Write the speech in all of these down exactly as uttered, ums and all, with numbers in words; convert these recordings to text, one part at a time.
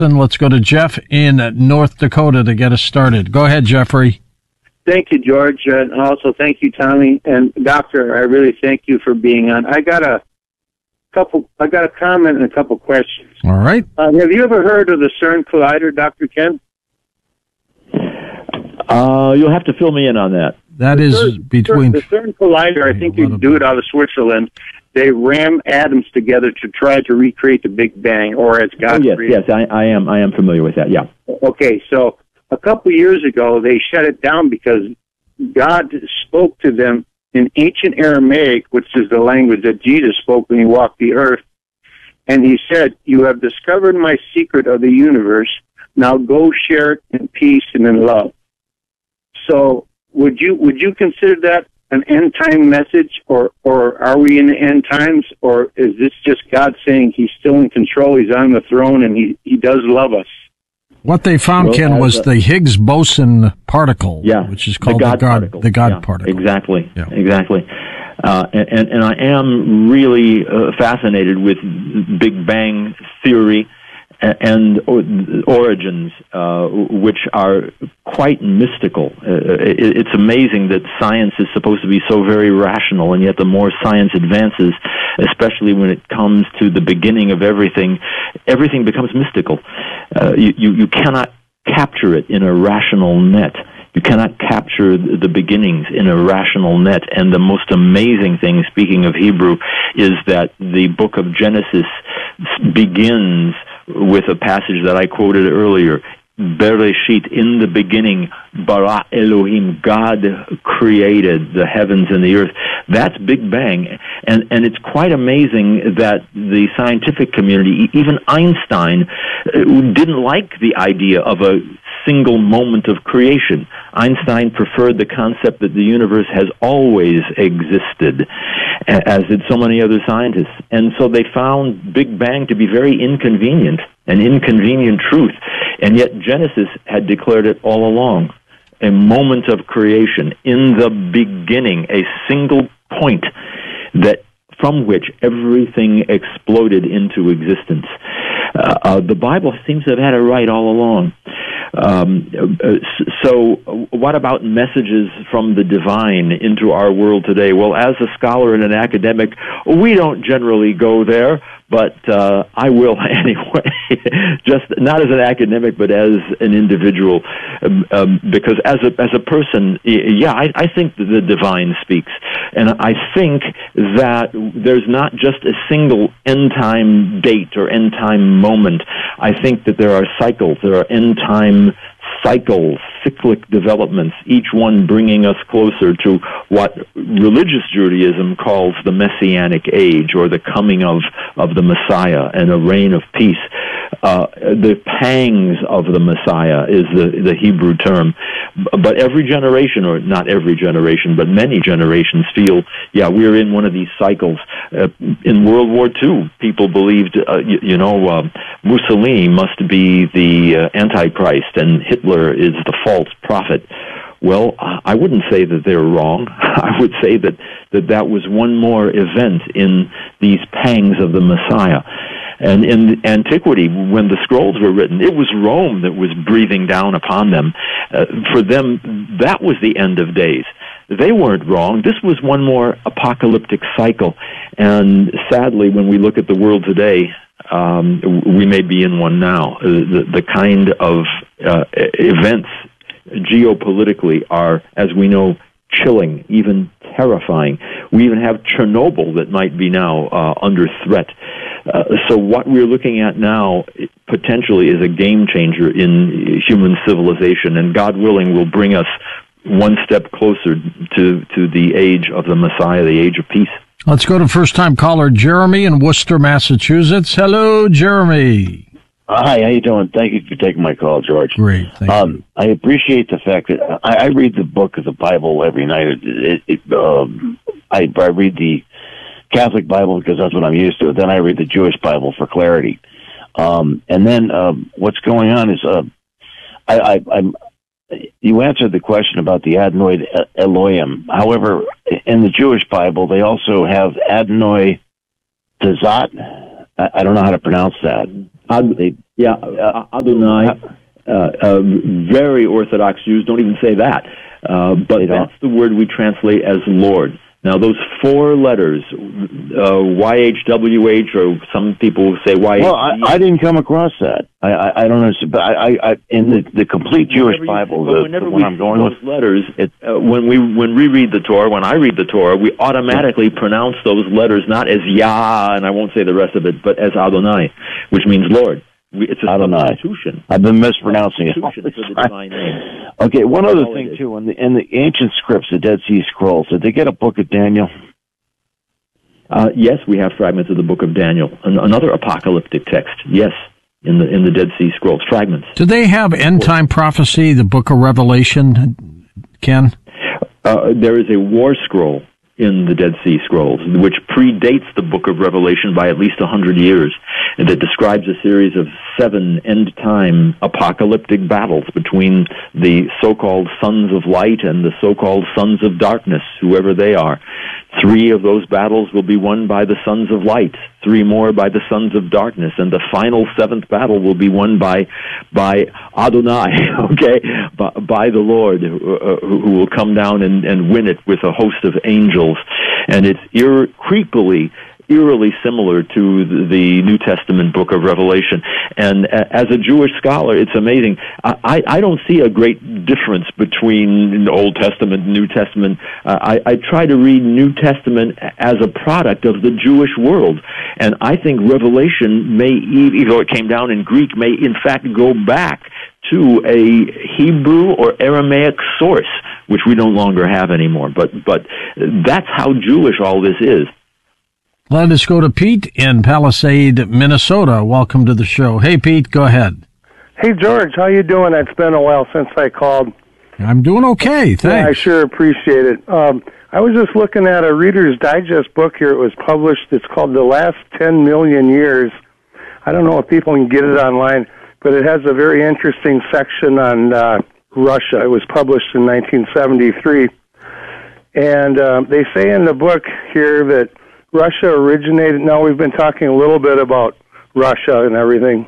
And let's go to Jeff in North Dakota to get us started. Go ahead, Jeffrey. Thank you, George, and also thank you, Tommy, and Doctor. I really thank you for being on. I got a couple. I got a comment and a couple questions. All right. Uh, have you ever heard of the CERN Collider, Doctor Ken? Uh, you'll have to fill me in on that. That the is CERN, between the CERN Collider. I think you do it out of Switzerland. They ram atoms together to try to recreate the Big Bang, or as God oh, yes, created. yes, I, I am. I am familiar with that. Yeah. Okay, so a couple years ago, they shut it down because God spoke to them in ancient Aramaic, which is the language that Jesus spoke when he walked the earth. And he said, "You have discovered my secret of the universe. Now go share it in peace and in love." So would you would you consider that an end time message, or, or are we in the end times, or is this just God saying he's still in control, he's on the throne, and he, he does love us? What they found, well, Ken, was a, the Higgs boson particle, yeah, which is called the God the God particle. The God yeah, particle. Exactly, yeah. exactly. Uh, and, and I am really uh, fascinated with Big Bang theory and origins, uh, which are quite mystical. Uh, it, it's amazing that science is supposed to be so very rational, and yet the more science advances, especially when it comes to the beginning of everything, everything becomes mystical. Uh, you, you, you cannot capture it in a rational net. You cannot capture the beginnings in a rational net. And the most amazing thing, speaking of Hebrew, is that the book of Genesis begins with a passage that I quoted earlier. Bereshit, in the beginning, bara Elohim, God created the heavens and the earth. That's Big Bang. And, and it's quite amazing that the scientific community, even Einstein, didn't like the idea of a single moment of creation. Einstein preferred the concept that the universe has always existed, as did so many other scientists. And so they found Big Bang to be very inconvenient, an inconvenient truth. And yet Genesis had declared it all along. A moment of creation, in the beginning, a single point that from which everything exploded into existence. Uh, uh, the Bible seems to have had it right all along. Um, uh, so what about messages from the divine into our world today? Well, as a scholar and an academic, we don't generally go there, but uh, I will anyway, just not as an academic, but as an individual, um, um, because as a as a person, yeah, I, I think that the divine speaks, and I think that there's not just a single end time date or end time moment. I think that there are cycles, there are end time cycles, cyclic developments, each one bringing us closer to what religious Judaism calls the Messianic age, or the coming of, of the Messiah and a reign of peace. Uh, the pangs of the Messiah is the, the Hebrew term. But every generation, or not every generation, but many generations feel, yeah, we're in one of these cycles. Uh, in World War Two, people believed, uh, you, you know, uh, Mussolini must be the uh, Antichrist and Hitler is the false prophet. Well, I wouldn't say that they're wrong. I would say that, that that was one more event in these pangs of the Messiah. And in antiquity, when the scrolls were written, it was Rome that was breathing down upon them. Uh, for them, that was the end of days. They weren't wrong. This was one more apocalyptic cycle. And sadly, when we look at the world today, um, we may be in one now. Uh, the, the kind of uh, events geopolitically are, as we know, chilling, even terrifying. We even have Chernobyl that might be now uh, under threat. Uh, so what we're looking at now potentially is a game changer in human civilization, and God willing will bring us one step closer to, to the age of the Messiah, the age of peace. Let's go to first-time caller Jeremy in Worcester, Massachusetts. Hello, Jeremy. Hi, how you doing? Thank you for taking my call, George. Great, thank um, you. I appreciate the fact that I, I read the book of the Bible every night. It, it, um, I, I read the Catholic Bible because that's what I'm used to. Then I read the Jewish Bible for clarity. Um, and then um, what's going on is uh, I, I, I'm. You answered the question about the Adonai Elohim. However, in the Jewish Bible, they also have Adonai Tazat. I, I don't know how to pronounce that. Ad, They, yeah, uh, Adonai. Uh, uh, very Orthodox Jews don't even say that, uh, but that's the word we translate as Lord. Now, those four letters, uh, Y H W H, or some people say Y H. Well, I, I didn't come across that. I, I, I don't know, but I, I, in the, the complete Jewish whenever Bible, you, the, whenever the we one I'm going those with, letters, it, uh, when we when we read the Torah, when I read the Torah, we automatically pronounce those letters not as Yah, and I won't say the rest of it, but as Adonai, which means Lord. We, it's a substitution. I've been mispronouncing it. For the divine name. Okay, one other thing too. In the in the ancient scripts, the Dead Sea Scrolls, did they get a book of Daniel? Uh, yes, we have fragments of the book of Daniel, An- another apocalyptic text. Yes, in the in the Dead Sea Scrolls, fragments. Do they have end time prophecy, the book of Revelation, Ken? Uh, there is a war scroll in the Dead Sea Scrolls, which predates the book of Revelation by at least a hundred years, and it describes a series of seven end-time apocalyptic battles between the so-called sons of light and the so-called sons of darkness, whoever they are. Three of those battles will be won by the sons of light, three more by the sons of darkness, and the final seventh battle will be won by by Adonai, okay, by, by the Lord, uh, who will come down and, and win it with a host of angels. And it's ir- creepily eerily similar to the New Testament book of Revelation. And as a Jewish scholar, it's amazing. I, I don't see a great difference between Old Testament and New Testament. Uh, I, I try to read New Testament as a product of the Jewish world. And I think Revelation may, even though it came down in Greek, may in fact go back to a Hebrew or Aramaic source, which we no longer have anymore. But, but that's how Jewish all this is. Let us go to Pete in Palisade, Minnesota. Welcome to the show. Hey, Pete, go ahead. Hey, George, how you doing? It's been a while since I called. I'm doing okay, thanks. Yeah, I sure appreciate it. Um, I was just looking at a Reader's Digest book here. It was published. It's called The Last ten million Years. I don't know if people can get it online, but it has a very interesting section on uh, Russia. It was published in nineteen seventy-three. And uh, they say in the book here that Russia originated, now we've been talking a little bit about Russia and everything,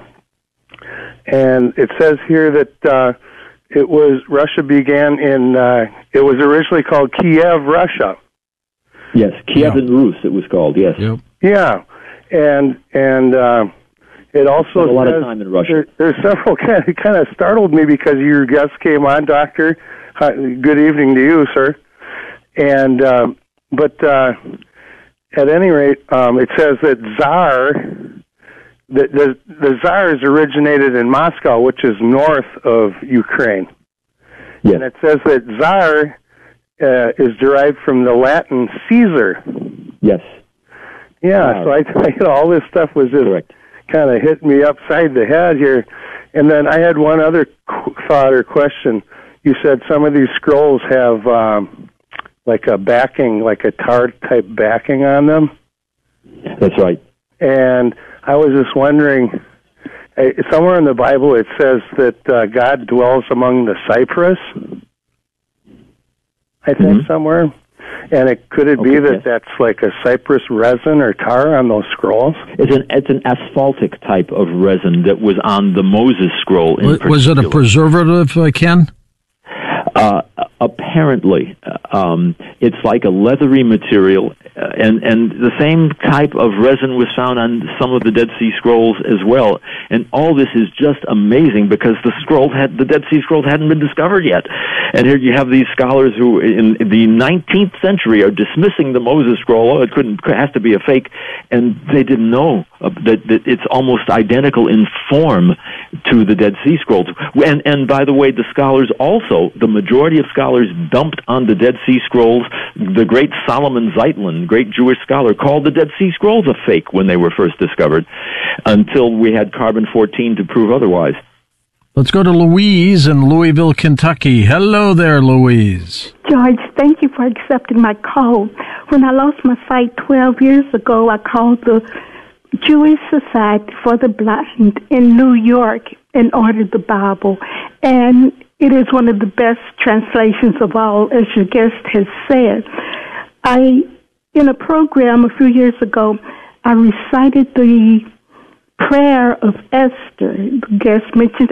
and it says here that uh, it was, Russia began in, uh, it was originally called Kiev, Russia. Yes, Kiev and Rus it was called, yes. Yep. Yeah, and and uh, it also Spent a lot says, of time in Russia. There, there's several, kind of, kind of startled me because your guest came on, Doctor. Hi, good evening to you, sir. And, uh, but, uh, at any rate, um, it says that Tsar, the, the, the Tsars originated in Moscow, which is north of Ukraine. Yes. And it says that Tsar uh, is derived from the Latin Caesar. Yes. Yeah, so I, you know, all this stuff was just kind of hitting me upside the head here. And then I had one other thought or question. You said some of these scrolls have um, like a backing, like a tar-type backing on them. That's right. And I was just wondering, uh, somewhere in the Bible it says that uh, God dwells among the cypress, I think, mm-hmm. somewhere. And it could it okay, be that yes. that's like a cypress resin or tar on those scrolls? It's an it's an asphaltic type of resin that was on the Moses scroll. In was, was it a preservative, uh, Ken? Uh, apparently, um, it's like a leathery material, uh, and and the same type of resin was found on some of the Dead Sea Scrolls as well. And all this is just amazing because the scrolls had the Dead Sea Scrolls hadn't been discovered yet. And here you have these scholars who, in the nineteenth century, are dismissing the Moses scroll. Oh, it couldn't it has to be a fake, and they didn't know uh, that, that it's almost identical in form to the Dead Sea Scrolls. And and by the way, the scholars also the majority of scholars dumped on the Dead Sea Scrolls. The great Solomon Zeitlin, great Jewish scholar, called the Dead Sea Scrolls a fake when they were first discovered, until we had carbon fourteen to prove otherwise. Let's go to Louise in Louisville, Kentucky. Hello there, Louise. George, thank you for accepting my call. When I lost my sight twelve years ago, I called the Jewish Society for the Blind in New York and ordered the Bible. And it is one of the best translations of all, as your guest has said. I, in a program a few years ago, I recited the prayer of Esther. The guest mentioned